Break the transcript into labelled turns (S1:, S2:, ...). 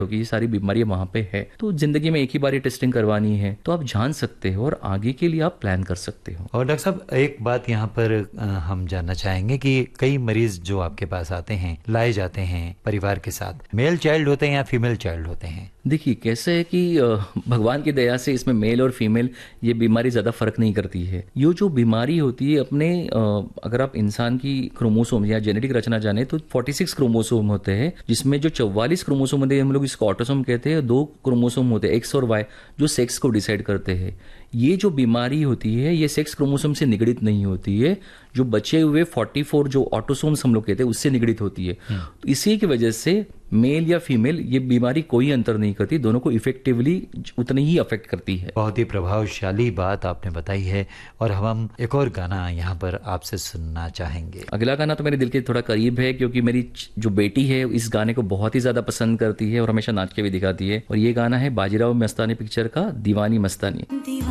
S1: क्योंकि ये सारी बीमारियां वहां पे है। तो जिंदगी में एक ही बार टेस्टिंग करवानी है, तो आप जान सकते हो और आगे के लिए आप प्लान कर सकते हो।
S2: और डॉक्टर साहब, एक बात यहाँ पर हम जानना चाहेंगे कि कई मरीज जो आपके पास आते हैं, लाए जाते हैं परिवार के साथ, मेल चाइल्ड होते हैं या फीमेल चाइल्ड होते हैं?
S1: देखिए कैसे है कि भगवान की दया से इसमें मेल और फीमेल ये बीमारी ज़्यादा फर्क नहीं करती है। ये जो बीमारी होती है अपने अगर आप इंसान की क्रोमोसोम या जेनेटिक रचना जाने तो 46 क्रोमोसोम होते हैं, जिसमें जो 44 क्रोमोसोम होते हैं हम लोग इसको ऑटोसोम कहते हैं। 2 क्रोमोसोम होते हैं एक्स और वाई, जो सेक्स को डिसाइड करते हैं। ये जो बीमारी होती है ये सेक्स क्रोमोसोम से निगडित नहीं होती है, जो बचे हुए 44 जो ऑटोसोम्स हम लोग कहते हैं उससे निगडित होती है। तो इसी की वजह से मेल या फीमेल ये बीमारी कोई अंतर नहीं करती, दोनों को इफेक्टिवली उतनी ही अफेक्ट करती है।
S2: बहुत ही प्रभावशाली बात आपने बताई है। और हम एक और गाना यहाँ पर आपसे सुनना चाहेंगे।
S1: अगला गाना तो मेरे दिल के थोड़ा करीब है, क्योंकि मेरी जो बेटी है इस गाने को बहुत ही ज्यादा पसंद करती है और हमेशा नाच के भी दिखाती है। और ये गाना है बाजीराव मस्तानी पिक्चर का दीवानी मस्तानी।